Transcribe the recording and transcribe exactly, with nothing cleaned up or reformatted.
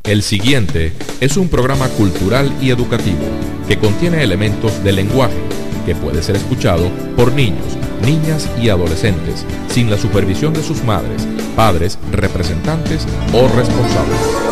El siguiente es un programa cultural y educativo que contiene elementos del lenguaje que puede ser escuchado por niños, niñas y adolescentes sin la supervisión de sus madres, padres, representantes o responsables.